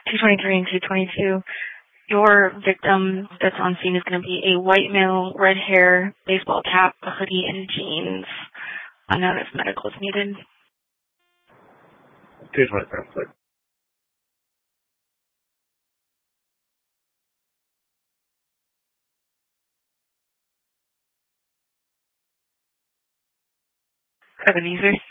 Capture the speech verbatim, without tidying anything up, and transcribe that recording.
two twenty-three and two twenty-two. Your victim that's on scene is going to be a white male, red hair, baseball cap, a hoodie, and jeans. Unknown if medical is needed. two twenty-three, please. Seven users.